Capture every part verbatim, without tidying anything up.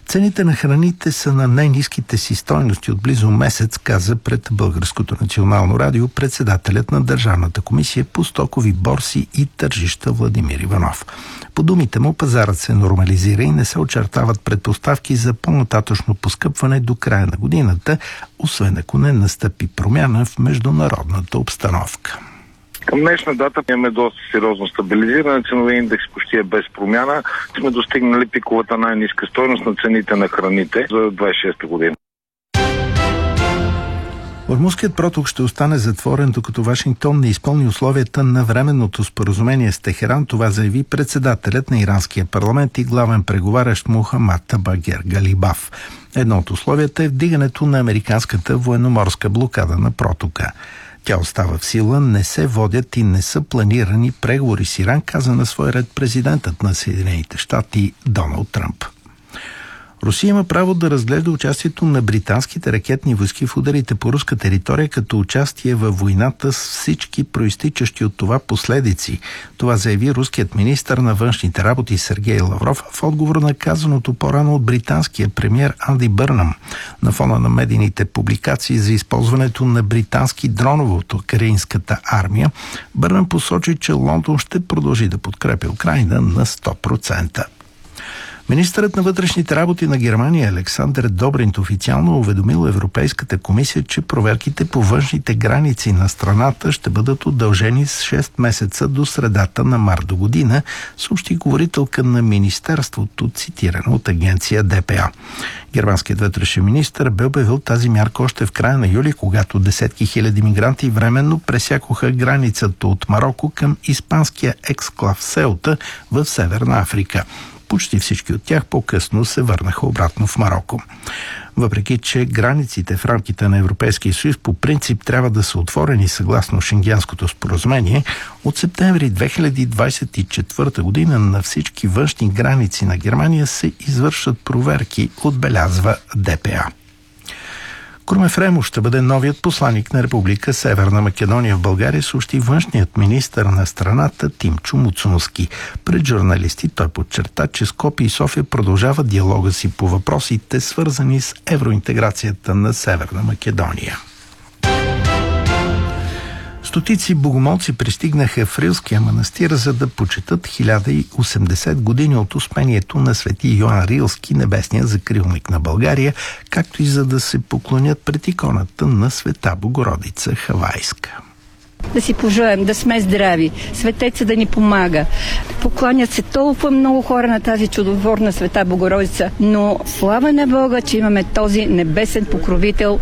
Цените на храните са на най-ниските си стойности от близо месец, каза пред Българското национално радио председателят на Държавната комисия по стокови борси и тържища Владимир Иванов. По думите му, пазарът се нормализира и не се очертават предпоставки за по-нататъчно поскъпване до края на годината, освен ако не настъпи промяна в международната обстановка. Към днешна дата имаме доста сериозно стабилизиране. Ценови индекс почти е без промяна. Сме достигнали пиковата най-ниска стойност на цените на храните за двадесет и шеста година. Ормузският проток ще остане затворен, докато Вашингтон не изпълни условията на временното споразумение с Техеран. Това заяви председателят на иранския парламент и главен преговарящ Мохамад Багер Галибаф. Едно от условията е вдигането на американската военноморска блокада на протока. Тя остава в сила, не се водят и не са планирани преговори с Иран, каза на свой ред президентът на Съединените щати Доналд Тръмп. Русия има право да разглежда участието на британските ракетни войски в ударите по руска територия като участие във войната с всички проистичащи от това последици. Това заяви руският министър на външните работи Сергей Лавров в отговор на казаното по-рано от британския премиер Анди Бърнъм. На фона на медийните публикации за използването на британски дронове от украинската армия, Бърнъм посочи, че Лондон ще продължи да подкрепя Украйна на сто процента. Министърът на вътрешните работи на Германия Александър Добринт официално уведомил Европейската комисия, че проверките по външните граници на страната ще бъдат удължени с шест месеца до средата на март до година, съобщи говорителка на Министерството, цитирана от агенция Д П А. Германският вътрешен министър бе обявил тази мярка още в края на юли, когато десетки хиляди мигранти временно пресякоха границата от Мароко към испанския ексклав Сеута в Северна Африка. Почти всички от тях по-късно се върнаха обратно в Мароко. Въпреки че границите в рамките на Европейския съюз по принцип трябва да са отворени съгласно Шенгенското споразумение, от септември две хиляди двадесет и четвърта година на всички външни граници на Германия се извършват проверки, отбелязва Д П А. Крум Ефремов ще бъде новият посланик на Република Северна Македония в България, съобщи външният министър на страната Тимчо Муцунски. Пред журналисти той подчерта, че Скопие и София продължават диалога си по въпросите, свързани с евроинтеграцията на Северна Македония. Стотици богомолци пристигнаха в Рилския манастир, за да почетат хиляда и осемдесет години от успението на свети Йоан Рилски, небесния закрилник на България, както и за да се поклонят пред иконата на Света Богородица Хавайска. Да си пожелаем, да сме здрави, светеца да ни помага. Покланят се толкова много хора на тази чудотворна Света Богородица, но слава на Бога, че имаме този небесен покровител.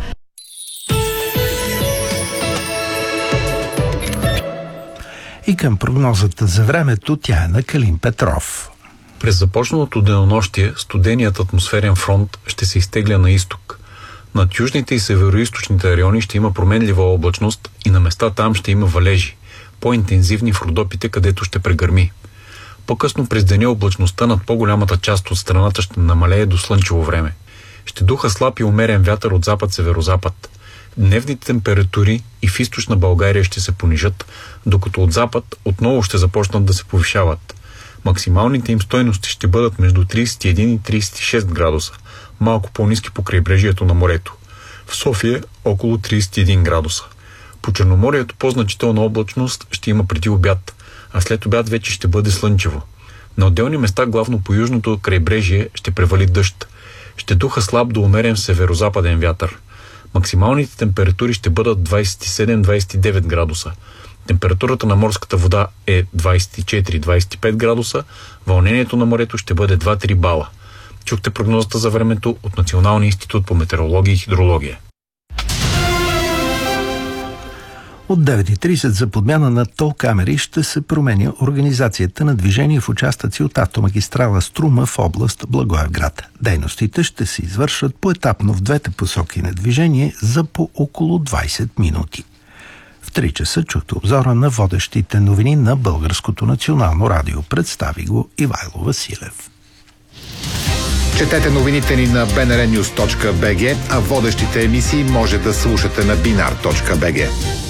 И към прогнозата за времето тя е на Калин Петров. През започналото денонощие студеният атмосферен фронт ще се изтегля на изток. Над южните и североизточните райони ще има променлива облачност и на места там ще има валежи, по-интензивни в Родопите, където ще прегърми. По-късно през деня облачността над по-голямата част от страната ще намалее до слънчево време. Ще духа слаб и умерен вятър от запад-северозапад. Дневните температури и в източна България ще се понижат, докато от запад отново ще започнат да се повишават. Максималните им стойности ще бъдат между тридесет и един и тридесет и шест градуса, малко по-ниски по крайбрежието на морето. В София около тридесет и един градуса. По Черноморието по-значителна облачност ще има преди обяд, а след обяд вече ще бъде слънчево. На отделни места, главно по южното крайбрежие, ще превали дъжд. Ще духа слаб до умерен северозападен вятър. Максималните температури ще бъдат двадесет и седем до двадесет и девет градуса. Температурата на морската вода е двадесет и четири до двадесет и пет градуса, вълнението на морето ще бъде два до три бала. Чухте прогнозата за времето от Националния институт по метеорология и хидрология. От девет и тридесет за подмяна на тол камери ще се променя организацията на движение в участъци от автомагистрала Струма в област Благоевград. Дейностите ще се извършват поетапно в двете посоки на движение за по около двадесет минути. В три часа чухте обзора на водещите новини на Българското национално радио. Представи го Ивайло Василев. Четете новините ни на би ен ар нюз точка би джи, а водещите емисии може да слушате на бинар точка би джи.